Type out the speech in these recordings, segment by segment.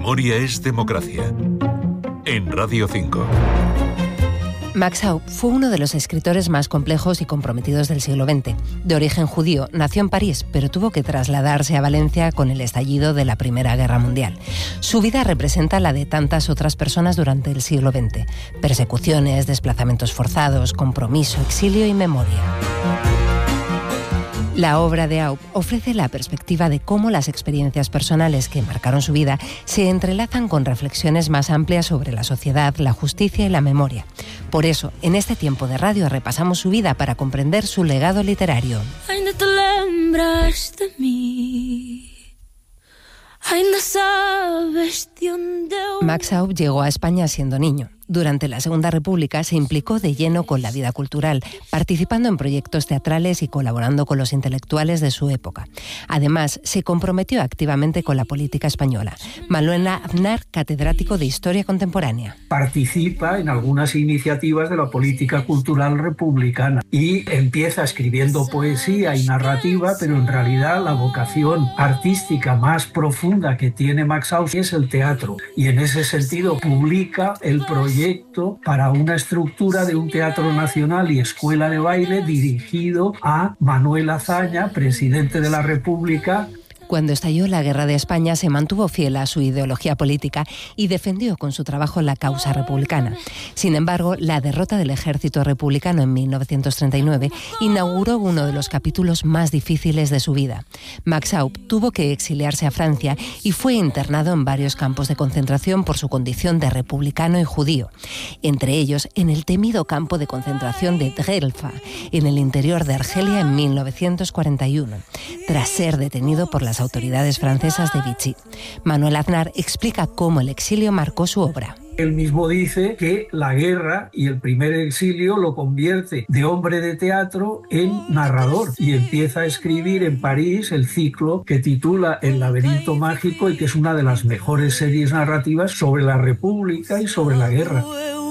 Memoria es democracia. En Radio 5. Max Aub fue uno de los escritores más complejos y comprometidos del siglo XX. De origen judío, nació en París, pero tuvo que trasladarse a Valencia con el estallido de la Primera Guerra Mundial. Su vida representa la de tantas otras personas durante el siglo XX. Persecuciones, desplazamientos forzados, compromiso, exilio y memoria. La obra de Aub ofrece la perspectiva de cómo las experiencias personales que marcaron su vida se entrelazan con reflexiones más amplias sobre la sociedad, la justicia y la memoria. Por eso, en este tiempo de radio repasamos su vida para comprender su legado literario. Ainda te lembras de mí. Ainda sabes de onde eu... Max Aub llegó a España siendo niño. Durante la Segunda República se implicó de lleno con la vida cultural, participando en proyectos teatrales y colaborando con los intelectuales de su época. Además, se comprometió activamente con la política española. Manuel Aznar, catedrático de Historia Contemporánea. Participa en algunas iniciativas de la política cultural republicana y empieza escribiendo poesía y narrativa, pero en realidad la vocación artística más profunda que tiene Max Aub es el teatro. Y en ese sentido publica el proyecto para una estructura de un teatro nacional y escuela de baile dirigido a Manuel Azaña, presidente de la República. Cuando estalló la Guerra de España se mantuvo fiel a su ideología política y defendió con su trabajo la causa republicana. Sin embargo, la derrota del ejército republicano en 1939 inauguró uno de los capítulos más difíciles de su vida. Max Aub tuvo que exiliarse a Francia y fue internado en varios campos de concentración por su condición de republicano y judío. Entre ellos, en el temido campo de concentración de Drelfa, en el interior de Argelia en 1941, tras ser detenido por las autoridades francesas de Vichy. Manuel Aznar explica cómo el exilio marcó su obra. Él mismo dice que la guerra y el primer exilio lo convierte de hombre de teatro en narrador y empieza a escribir en París el ciclo que titula El laberinto mágico y que es una de las mejores series narrativas sobre la República y sobre la guerra.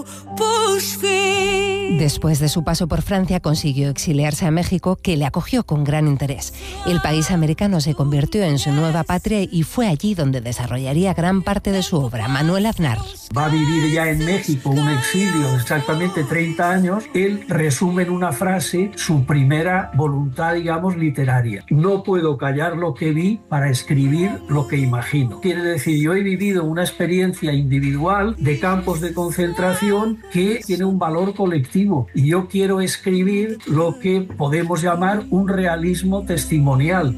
Después de su paso por Francia consiguió exiliarse a México, que le acogió con gran interés. El país americano se convirtió en su nueva patria y fue allí donde desarrollaría gran parte de su obra. Manuel Aznar. Va a vivir ya en México un exilio de exactamente 30 años. Él resume en una frase su primera voluntad, digamos, literaria. No puedo callar lo que vi para escribir lo que imagino. Quiere decir, yo he vivido una experiencia individual de campos de concentración que tiene un valor colectivo y yo quiero escribir lo que podemos llamar un realismo testimonial.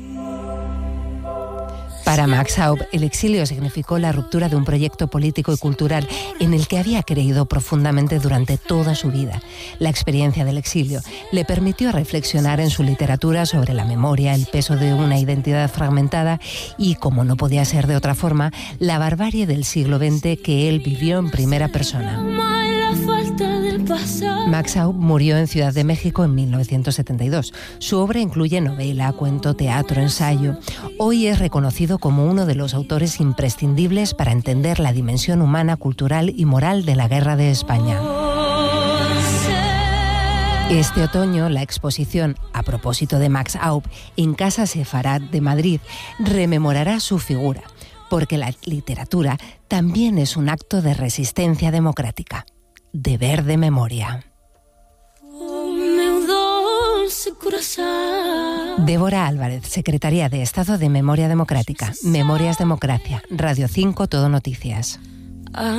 Para Max Aub, el exilio significó la ruptura de un proyecto político y cultural en el que había creído profundamente durante toda su vida. La experiencia del exilio le permitió reflexionar en su literatura sobre la memoria, el peso de una identidad fragmentada y, como no podía ser de otra forma, la barbarie del siglo XX que él vivió en primera persona. Max Aub murió en Ciudad de México en 1972. Su obra incluye novela, cuento, teatro, ensayo. Hoy es reconocido como uno de los autores imprescindibles para entender la dimensión humana, cultural y moral de la Guerra de España. Este otoño, la exposición A propósito de Max Aub en Casa Sefarad de Madrid rememorará su figura, porque la literatura también es un acto de resistencia democrática. Deber de memoria. Débora Álvarez, Secretaría de Estado de Memoria Democrática. Memorias Democracia. Radio 5, Todo Noticias.